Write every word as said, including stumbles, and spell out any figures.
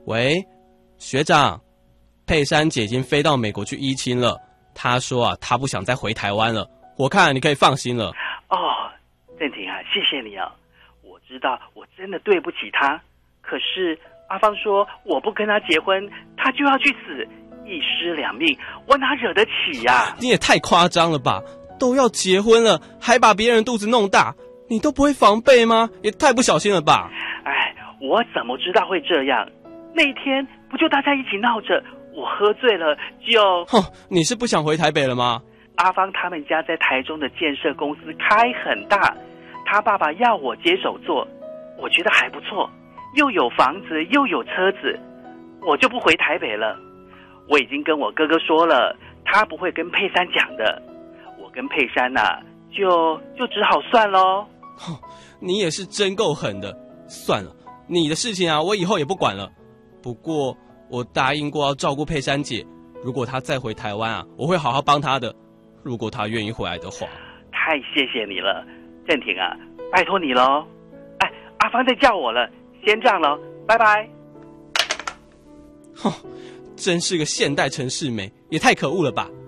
喂，学长，佩珊姐已经飞到美国去依亲了。她说啊，她不想再回台湾了。我看你可以放心了。 哦，郑婷啊，谢谢你啊！我知道我真的对不起她，可是阿芳说我不跟她结婚，她就要去死，一尸两命，我哪惹得起呀、啊？ 你也太夸张了吧！都要结婚了，还把别人肚子弄大，你都不会防备吗？也太不小心了吧！ 哎，我怎么知道会这样？那天不就大家一起闹着，我喝醉了就…… 哼，你是不想回台北了吗？ 阿芳他们家在台中的建设公司开很大，他爸爸要我接手做，我觉得还不错，又有房子又有车子，我就不回台北了。我已经跟我哥哥说了，他不会跟佩珊讲的。我跟佩珊啊，就就只好算咯。 你也是真够狠的。算了，你的事情啊，我以后也不管了。不过我答应过要照顾佩珊姐，如果她再回台湾啊，我会好好帮她的。如果她愿意回来的话。 太谢谢你了，郑婷啊，拜托你咯。哎，阿芳在叫我了，先这样咯，拜拜。 哼，真是个现代城市美，也太可恶了吧！